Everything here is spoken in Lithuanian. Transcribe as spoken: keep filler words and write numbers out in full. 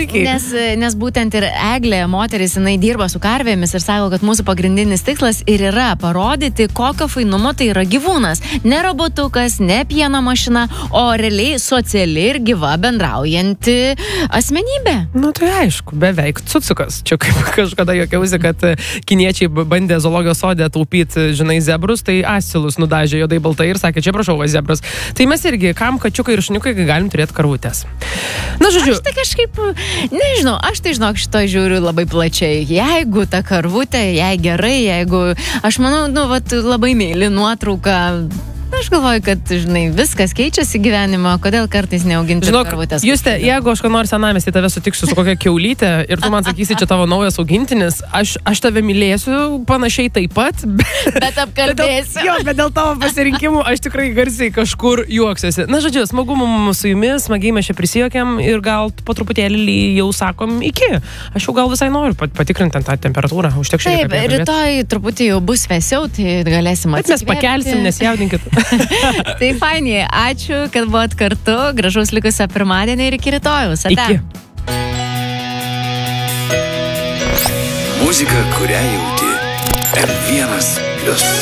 puikiai. Nes, nes būtent ir Eglė, moteris, jinai dirba su karvėmis ir sako, kad mūsų pagrindinis tikslas ir yra parodyti, kokio fainumo tai yra gyvūnas. Ne robotukas, ne pieno mašina, o realiai sociali ir gyva bendraujanti asmenybė. Nu tai aišku, beveik cucukas. Čia kaip kažkada juokiausi, kad kiniečiai bandė zoologijos sode taupyti, žinai, zebrus, tai asilus nudažė juodai baltai ir sakė, čia prašau, va, zebras. Tai mes irgi, kam kačiukai ir šuniukai, galim turėti karvutės. Na, žodžiu. Aš tai kažkaip, nežinau, aš tai žinok, šito žiūriu labai plačiai. Jeigu ta karvutė, jei gerai, jeigu, aš manau, nu, vat, labai myli nuotrauką. Aš galvoju, kad, žinai, viskas keičiasi gyvenimo, kodėl kartais neauginti karvutės. Juste, jeigu aš ką nors senamestį tave sutiksiu su kokia kiaulytė ir tu man sakysi, čia tavo naujas augintinis, aš, aš tave mylėsiu panašiai taip pat, bet, bet apkalbėsiu. Bet, jo, bet dėl tavo pasirinkimų aš tikrai garsiai kažkur juoksiuosi. Na, žodžiu, smagu mums su jumis, smagiai mes čia prisijuokėm ir gal po truputėlį jau sakom iki. Aš jau gal visai noriu patikrinti tą temperatūrą. Užtek šiek tiek. Taip, rytoj truputį jau bus vėsiau, tai galėsim atsikvėpti. Bet mes pakelsim, nesijaudinkit. Tai fainiai, ačiū, kad buvot kartu, gražaus likusio pirmadienį ir iki rytojaus. Ate. Iki. Muzika, kurią jauti. M vienas plius.